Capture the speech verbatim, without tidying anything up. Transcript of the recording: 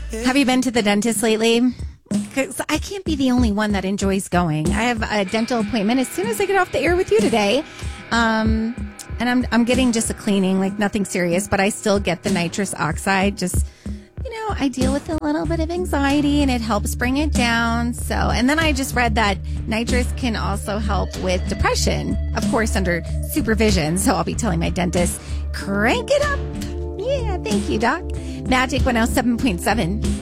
Have you been to the dentist lately? Because I can't be the only one that enjoys going. I have a dental appointment as soon as I get off the air with you today. Um, and I'm I'm getting just a cleaning, like nothing serious, but I still get the nitrous oxide. Just, you know, I deal with a little bit of anxiety and it helps bring it down. So, and then I just read that nitrous can also help with depression, of course, under supervision. So I'll be telling my dentist, crank it up. Yeah, thank you, Doc. Magic one oh seven point seven.